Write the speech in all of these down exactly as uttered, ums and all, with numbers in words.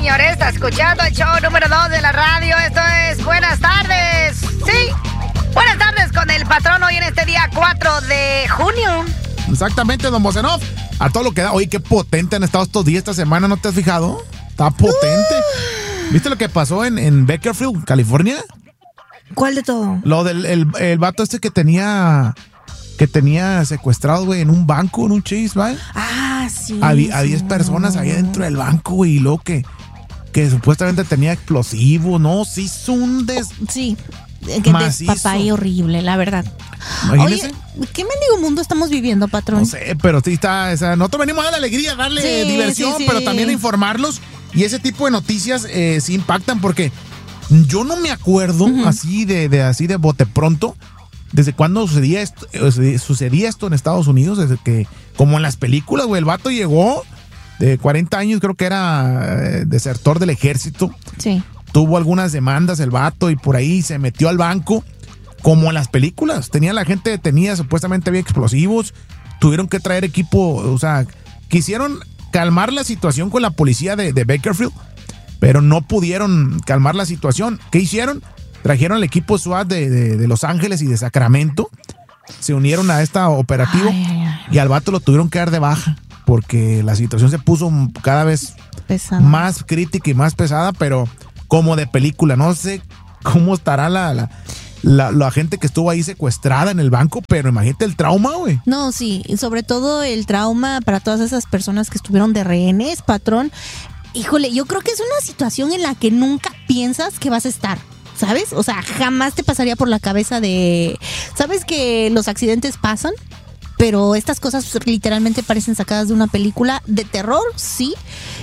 señores, está escuchando el show número dos de la radio. Esto es Buenas Tardes. Sí, buenas tardes con el patrón hoy en este día cuatro de junio. Exactamente, don Bocenov. A todo lo que da. Oye, qué potente han estado estos días, esta semana, ¿no te has fijado? Está potente. Uh. ¿Viste lo que pasó en, en Bakersfield, California? ¿Cuál de todo? Lo del el, el vato este que tenía... Que tenía secuestrado, güey, en un banco, en un Chase, ¿vale? Ah, sí. A diez sí, personas ahí dentro del banco, güey, y luego que, que supuestamente tenía explosivos, ¿no? Sí, es un des... Sí, que despapay horrible, la verdad. Imagínese. Oye, ¿qué mendigo mundo estamos viviendo, patrón? No sé, pero sí está... O sea, nosotros venimos a dar la alegría, a darle sí, diversión, sí, sí. pero también a informarlos. Y ese tipo de noticias eh, sí impactan porque yo no me acuerdo uh-huh. así de, de así de bote pronto... ¿Desde cuándo sucedía esto, sucedía esto en Estados Unidos? Desde que, como en las películas, güey, el vato llegó de cuarenta años, creo que era eh, desertor del ejército. Sí. Tuvo algunas demandas el vato y por ahí se metió al banco, como en las películas. Tenía la gente detenida, supuestamente había explosivos, tuvieron que traer equipo, o sea, quisieron calmar la situación con la policía de, de Bakersfield, pero no pudieron calmar la situación. ¿Qué hicieron? Trajeron el equipo SWAT de, de, de Los Ángeles y de Sacramento. Se unieron a este operativo ay, ay, ay. y al vato lo tuvieron que dar de baja porque la situación se puso cada vez pesada. Más crítica y más pesada, pero como de película. No sé cómo estará la, la, la, la gente que estuvo ahí secuestrada en el banco, pero imagínate el trauma, güey. No, sí, y sobre todo el trauma para todas esas personas que estuvieron de rehenes, patrón. Híjole, yo creo que es una situación en la que nunca piensas que vas a estar. ¿Sabes? O sea, jamás te pasaría por la cabeza de... ¿Sabes que los accidentes pasan? Pero estas cosas literalmente parecen sacadas de una película de terror, sí.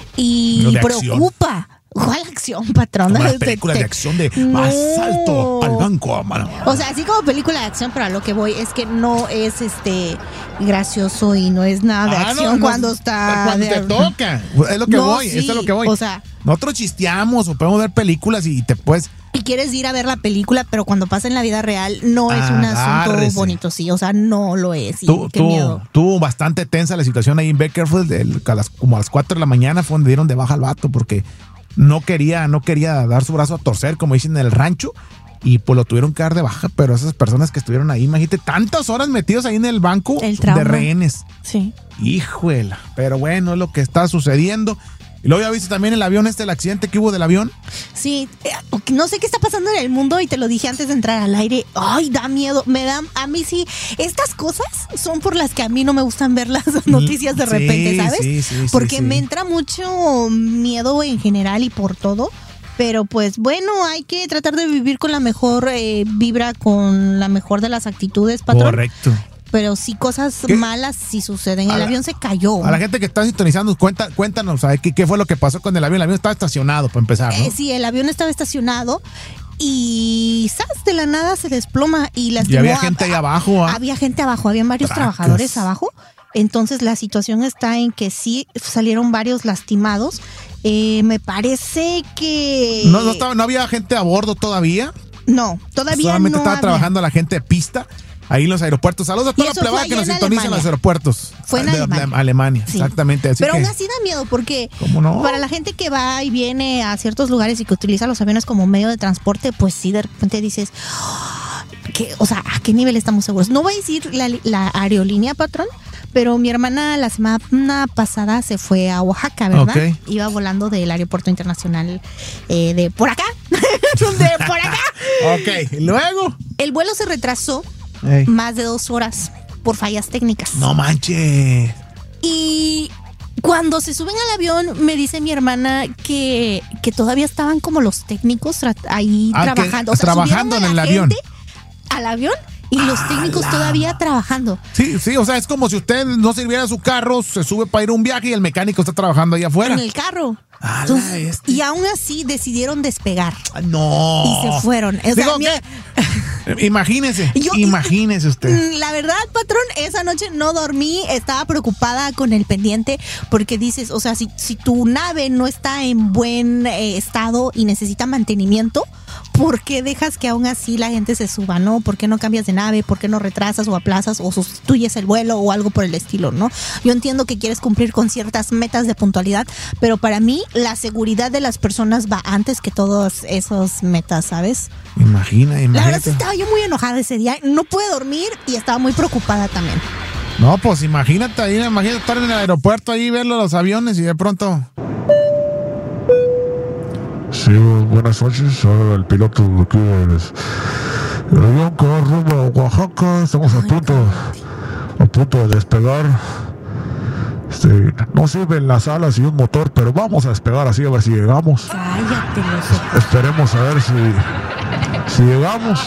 Y preocupa. Acción. ¿Cuál acción, patrón? Como las películas de acción de no. asalto al banco. Mano. O sea, así como película de acción, pero a lo que voy es que no es este gracioso y no es nada de ah, acción no, cuando no, está... Cuando de... te toca. Es lo que no, voy, sí, eso es lo que voy. O sea... Nosotros chisteamos o podemos ver películas y te puedes... Y quieres ir a ver la película, pero cuando pasa en la vida real no es un asunto Agárrese. bonito, sí. O sea, no lo es. Tú, qué tú, miedo. Tuvo bastante tensa la situación ahí en Bakersfield. El, a las, como a las cuatro de la mañana fue donde dieron de baja al vato porque no quería, no quería dar su brazo a torcer, como dicen en el rancho. Y pues lo tuvieron que dar de baja. Pero esas personas que estuvieron ahí, imagínate, tantas horas metidos ahí en el banco el de rehenes. Sí. Híjuela. Pero bueno, es lo que está sucediendo. ¿Y luego ya viste también el avión este, el accidente que hubo del avión? Sí, no sé qué está pasando en el mundo y te lo dije antes de entrar al aire. Ay, da miedo, me da, a mí sí. Estas cosas son por las que a mí no me gustan ver las noticias de repente, sí, ¿sabes? Sí, sí, Porque sí, me sí. entra mucho miedo en general y por todo. Pero pues bueno, hay que tratar de vivir con la mejor eh, vibra, con la mejor de las actitudes, patrón. Correcto. Pero sí, cosas ¿Qué? malas sí suceden. El la, avión se cayó. A la gente que está sintonizando, cuenta, cuéntanos, ¿sabes qué, qué fue lo que pasó con el avión? El avión estaba estacionado, para empezar, ¿no? Eh, sí, el avión estaba estacionado y ¡zas! De la nada se desploma y lastimó. Y había gente ahí abajo. ¿Ah? Había gente abajo, habían varios Tracas. trabajadores abajo. Entonces la situación está en que sí salieron varios lastimados. Eh, me parece que... ¿No, no, estaba, ¿No había gente a bordo todavía? No, todavía Solamente no estaba había. trabajando la gente de pista. Ahí en los aeropuertos. Saludos a toda la plebada que nos sintoniza en los aeropuertos. Fue en de, Alemania. De Alemania, sí. Exactamente. Así Pero que, aún así da miedo porque ¿cómo no? Para la gente que va y viene a ciertos lugares y que utiliza los aviones como medio de transporte, pues sí, de repente dices, oh, ¿qué? O sea, ¿a qué nivel estamos seguros? No voy a decir la, la aerolínea, patrón, pero mi hermana la semana pasada se fue a Oaxaca, ¿verdad? Okay. Iba volando del aeropuerto internacional eh, de por acá. de por acá. Ok, ¿y luego? El vuelo se retrasó Ey. más de dos horas por fallas técnicas. No manches. Y cuando se suben al avión, me dice mi hermana que, que todavía estaban como los técnicos tra- ahí ah, trabajando. O sea, trabajando en el avión. Al avión y los técnicos la... todavía trabajando. Sí, sí, o sea, es como si usted no sirviera su carro, se sube para ir a un viaje y el mecánico está trabajando ahí afuera. En el carro. Ala, Entonces, este. Y aún así decidieron despegar. No. Y se fueron. O sea, Digo, mi... Imagínese, Yo- imagínese usted. Mm, La verdad, patrón, esa noche no dormí, estaba preocupada con el pendiente porque dices, o sea, si, si tu nave no está en buen eh, estado y necesita mantenimiento, ¿por qué dejas que aún así la gente se suba, no? ¿Por qué no cambias de nave? ¿Por qué no retrasas o aplazas o sustituyes el vuelo o algo por el estilo, no? Yo entiendo que quieres cumplir con ciertas metas de puntualidad, pero para mí la seguridad de las personas va antes que todas esas metas, ¿sabes? Imagina, La verdad imagínate. sí estaba yo muy enojada ese día, no pude dormir y estaba muy preocupada también. No, pues imagínate ahí, imagínate estar en el aeropuerto ahí, ver los aviones y de pronto. Sí, buenas noches, soy el piloto de aquí del el avión que va rumbo a Oaxaca. Estamos a punto, a punto de despegar. Este, no sirven las alas y un motor, pero vamos a despegar así a ver si llegamos. Cállate, los Esperemos a ver si, si llegamos.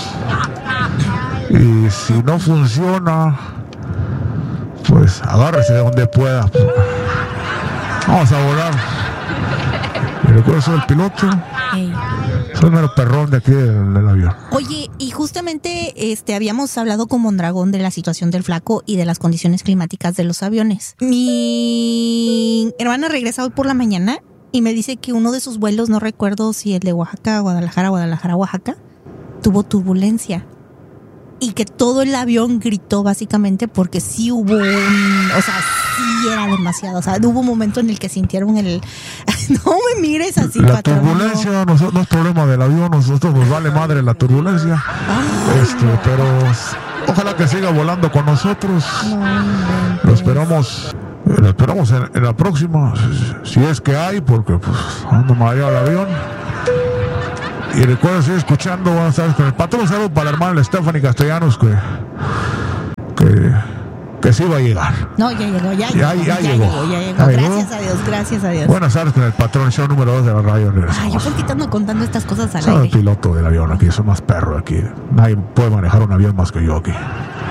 Y si no funciona, pues agárrese de donde pueda. Vamos a volar. Y recuerdo, soy el piloto. Ey. Soy el mero perrón de aquí del, del avión. Oye, y justamente este habíamos hablado con Mondragón de la situación del Flaco y de las condiciones climáticas de los aviones. Mi hermana regresa hoy por la mañana y me dice que uno de sus vuelos, no recuerdo si el de Oaxaca, Guadalajara, Guadalajara, Oaxaca, tuvo turbulencia. Y que todo el avión gritó básicamente porque sí hubo un... O sea, sí era demasiado. O sea, hubo un momento en el que sintieron el... No me mires así, La patrón. turbulencia no, no es problema del avión, nosotros nos vale madre la turbulencia. Este, pero ojalá que siga volando con nosotros. Lo esperamos, lo esperamos en, en la próxima, si es que hay, porque pues ando mareado el avión. Y recuerden seguir escuchando, buenas tardes con el patrón. Un saludo para la hermana Stephanie Castellanos, que, que, que sí va a llegar. No, ya llegó, ya, Ya- llegó, ya llegó. ya llegó. Ya llegó. Gracias a Dios, gracias a Dios. Buenas tardes con el patrón, show número dos de la radio. Ay, yo Regresamos. por qué te ando contando estas cosas al Soy el aire. piloto del avión aquí, soy más perro aquí. Nadie puede manejar un avión más que yo aquí.